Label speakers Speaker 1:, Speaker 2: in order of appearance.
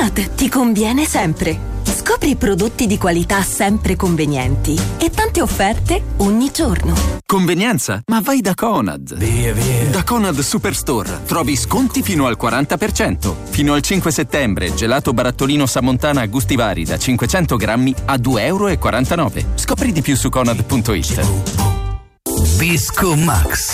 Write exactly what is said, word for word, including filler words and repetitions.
Speaker 1: Conad ti conviene sempre. Scopri prodotti di qualità sempre convenienti e tante offerte ogni giorno.
Speaker 2: Convenienza? Ma vai da Conad.
Speaker 3: Via, via.
Speaker 2: Da Conad Superstore trovi sconti fino al quaranta per cento. Fino al cinque settembre, gelato barattolino Samontana a gusti vari da cinquecento grammi a due e quarantanove euro. Scopri di più su conad punto it.
Speaker 3: Visco Max.